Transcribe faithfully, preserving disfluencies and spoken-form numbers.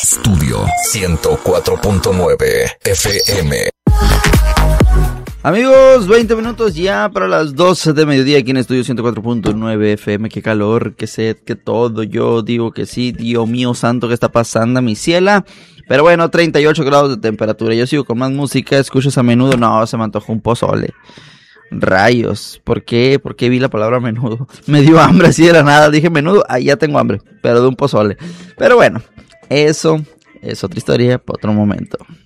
Estudio ciento cuatro punto nueve F M. Amigos, veinte minutos ya para las doce de mediodía aquí en Estudio ciento cuatro punto nueve F M. Qué calor, qué sed, qué todo. Yo digo que sí, Dios mío santo, ¿qué está pasando, mi ciela? Pero bueno, treinta y ocho grados de temperatura. Yo sigo con más música, escuchas a menudo. No, se me antojó un pozole. Rayos, ¿por qué? ¿Por qué vi la palabra menudo? Me dio hambre así de la nada. Dije menudo, ahí ya tengo hambre, pero de un pozole. Pero bueno, eso es otra historia para otro momento.